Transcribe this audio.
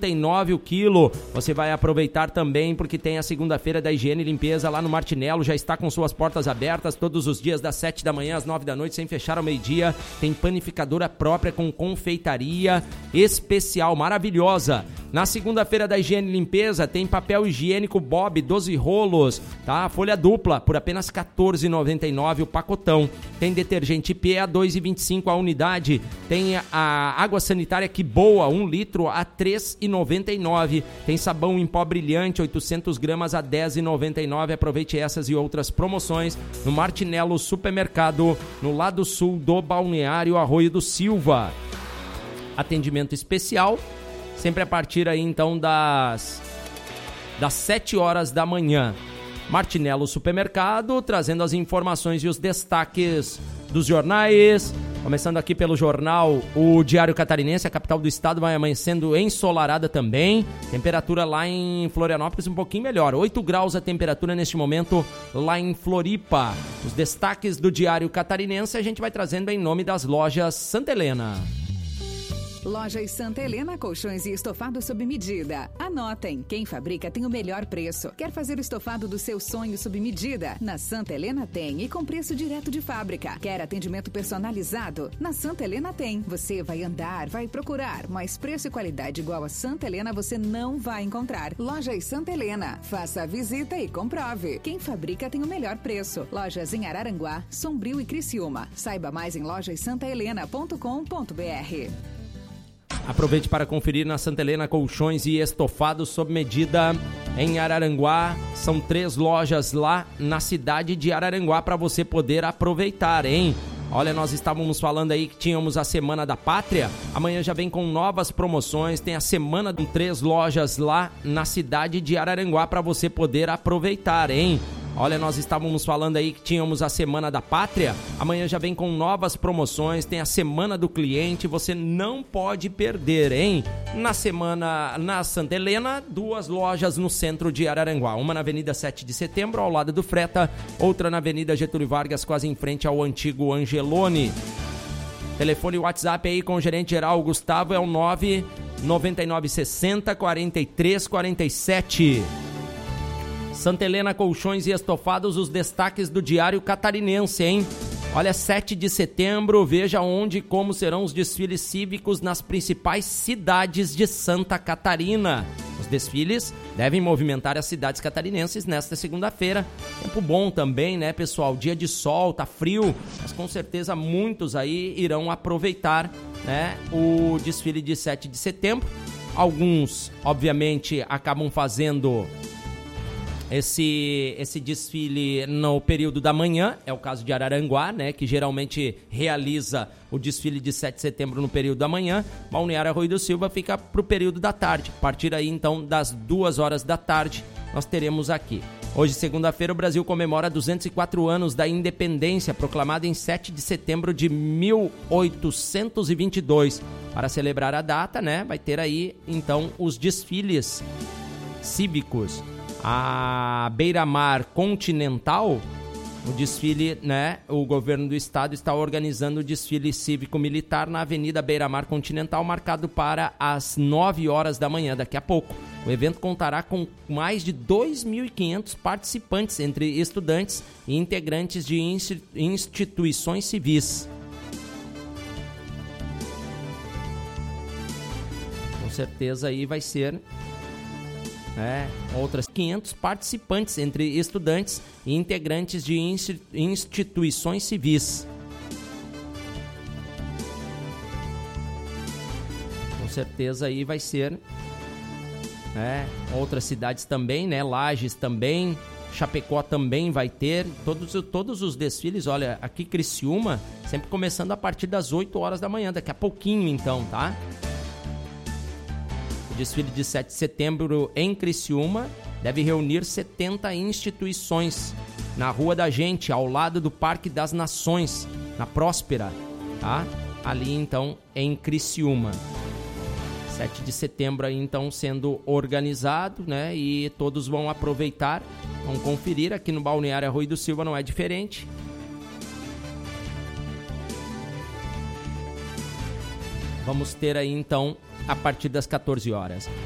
R$4,99 o quilo. Você vai aproveitar também porque tem a segunda-feira da higiene e limpeza lá no Martinello, já está com suas portas abertas todos os dias das 7 da manhã às 9 da noite, sem fechar ao meio-dia. Tem panificadora própria com confeitaria especial, maravilhosa. Na segunda-feira da higiene e limpeza tem papel higiênico Bob, 12 rolos, tá? Folha dupla por apenas R$14,99 o pacotão. Tem detergente IP a R$2,25 a unidade. Tem a água sanitária Que Boa, 1 litro a R$3,99. Tem sabão em pó brilhante, 800 gramas a R$10,99. Aproveite essas e outras promoções no Martinello Supermercado, no lado sul do Balneário Arroio do Silva. Atendimento especial, sempre a partir aí então das 7 horas da manhã. Martinello Supermercado, trazendo as informações e os destaques dos jornais. Começando aqui pelo jornal O Diário Catarinense, a capital do estado vai amanhecendo ensolarada também. Temperatura lá em Florianópolis um pouquinho melhor, 8 graus a temperatura neste momento lá em Floripa. Os destaques do Diário Catarinense a gente vai trazendo em nome das lojas Santa Helena. Lojas Santa Helena, colchões e estofado sob medida. Anotem, quem fabrica tem o melhor preço. Quer fazer o estofado do seu sonho sob medida? Na Santa Helena tem e com preço direto de fábrica. Quer atendimento personalizado? Na Santa Helena tem. Você vai andar, vai procurar, mas preço e qualidade igual a Santa Helena você não vai encontrar. Lojas Santa Helena, faça a visita e comprove. Quem fabrica tem o melhor preço. Lojas em Araranguá, Sombrio e Criciúma. Saiba mais em lojassantahelena.com.br. Aproveite para conferir na Santa Helena colchões e estofados sob medida em Araranguá. São 3 lojas lá na cidade de Araranguá para você poder aproveitar, hein? Olha, nós estávamos falando aí que tínhamos a Semana da Pátria. Amanhã já vem com novas promoções. Tem a semana com 3 lojas lá na cidade de Araranguá para você poder aproveitar, hein? Olha, nós estávamos falando aí que tínhamos a Semana da Pátria. Amanhã já vem com novas promoções, tem a Semana do Cliente, você não pode perder, hein? Na Santa Helena, 2 lojas no centro de Araranguá. Uma na Avenida 7 de Setembro, ao lado do Freta. Outra na Avenida Getúlio Vargas, quase em frente ao antigo Angelone. Telefone e WhatsApp aí com o gerente geral Gustavo é o 99960 4347. Santa Helena Colchões e Estofados, os destaques do Diário Catarinense, hein? Olha, 7 de setembro, veja onde e como serão os desfiles cívicos nas principais cidades de Santa Catarina. Os desfiles devem movimentar as cidades catarinenses nesta segunda-feira. Tempo bom também, né, pessoal? Dia de sol, tá frio, mas com certeza muitos aí irão aproveitar, né, o desfile de 7 de setembro. Alguns, obviamente, acabam fazendo esse desfile no período da manhã, é o caso de Araranguá, né, que geralmente realiza o desfile de 7 de setembro no período da manhã. Balneário Arroio do Silva fica para o período da tarde. A partir aí, então, das 2 horas da tarde, nós teremos aqui. Hoje, segunda-feira, o Brasil comemora 204 anos da independência, proclamada em 7 de setembro de 1822. Para celebrar a data, né, vai ter aí, então, os desfiles cívicos. A Beira-Mar Continental, o desfile, né? O governo do estado está organizando o desfile cívico-militar na Avenida Beira-Mar Continental, marcado para as 9 horas da manhã, daqui a pouco. O evento contará com mais de 2.500 participantes, entre estudantes e integrantes de instituições civis. Com certeza aí vai ser... outras 500 participantes, entre estudantes e integrantes de instituições civis. Com certeza aí vai ser, outras cidades também, né? Lages também, Chapecó também vai ter, todos os desfiles. Olha, aqui Criciúma, sempre começando a partir das 8 horas da manhã, daqui a pouquinho então, tá? O desfile de 7 de setembro em Criciúma deve reunir 70 instituições na Rua da Gente, ao lado do Parque das Nações, na Próspera, tá? Ali então em Criciúma. 7 de setembro aí então sendo organizado, né? E todos vão aproveitar, vão conferir. Aqui no Balneário Arroio do Silva não é diferente. Vamos ter aí então a partir das 14 horas.